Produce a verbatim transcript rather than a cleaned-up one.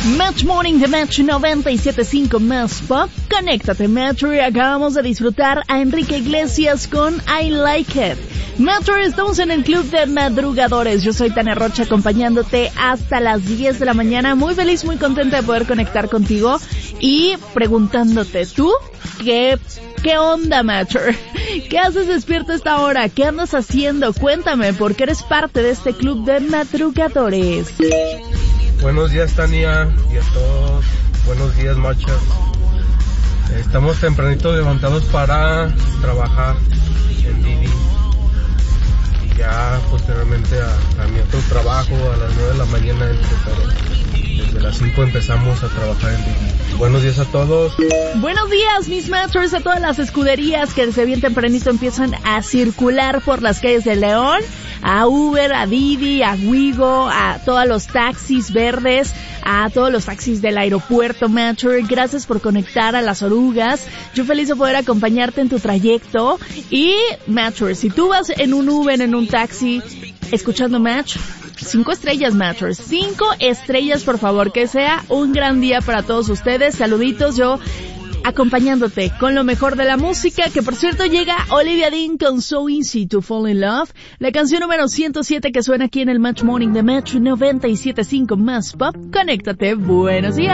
Match Morning de Match noventa y siete punto cinco más Pop. Conéctate, Metro, y acabamos de disfrutar a Enrique Iglesias con I Like It. Metro, estamos en el Club de Madrugadores. Yo soy Tania Rocha, acompañándote hasta las diez de la mañana. Muy feliz, muy contenta de poder conectar contigo y preguntándote, ¿tú qué, qué onda, Metro? ¿Qué haces despierto a esta hora? ¿Qué andas haciendo? Cuéntame, porque eres parte de este Club de Madrugadores. Buenos días, Tania, y a todos. Buenos días, machas. Estamos tempranito levantados para trabajar en Didi. Y ya posteriormente a, a mi otro trabajo a las nueve de la mañana entro, pero desde las cinco empezamos a trabajar en Didi. Buenos días a todos. Buenos días, mis Matchers, a todas las escuderías que desde bien tempranito empiezan a circular por las calles de León. A Uber, a Didi, a Wigo, a todos los taxis verdes, a todos los taxis del aeropuerto, Matcher. Gracias por conectar a las orugas. Yo feliz de poder acompañarte en tu trayecto. Y, Matcher, si tú vas en un Uber, en un taxi, escuchando Match, cinco estrellas, Matcher. Cinco estrellas, por favor. Que sea un gran día para todos ustedes. Saluditos, yo acompañándote con lo mejor de la música, que por cierto llega Olivia Dean con So Easy to Fall in Love, la canción número ciento siete que suena aquí en el Match Morning de Match noventa y siete punto cinco más Pop. Conéctate, buenos días.